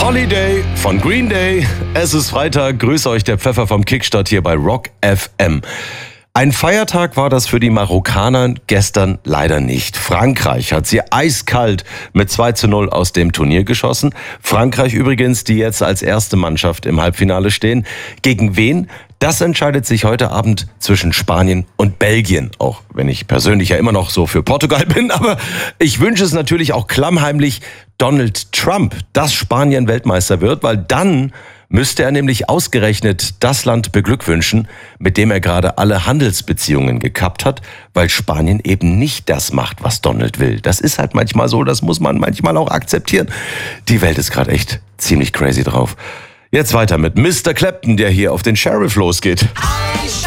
Holiday von Green Day. Es ist Freitag. Grüße euch, der Pfeffer vom Kickstart hier bei Rock FM. Ein Feiertag war das für die Marokkaner gestern leider nicht. Frankreich hat sie eiskalt mit 2:0 aus dem Turnier geschossen. Frankreich übrigens, die jetzt als erste Mannschaft im Halbfinale stehen. Gegen wen? Das entscheidet sich heute Abend zwischen Spanien und Belgien. Auch wenn ich persönlich ja immer noch so für Portugal bin. Aber ich wünsche es natürlich auch klammheimlich Donald Trump, dass Spanien Weltmeister wird, weil dann müsste er nämlich ausgerechnet das Land beglückwünschen, mit dem er gerade alle Handelsbeziehungen gekappt hat, weil Spanien eben nicht das macht, was Donald will. Das ist halt manchmal so, das muss man manchmal auch akzeptieren. Die Welt ist gerade echt ziemlich crazy drauf. Jetzt weiter mit Mr. Clapton, der hier auf den Sheriff losgeht.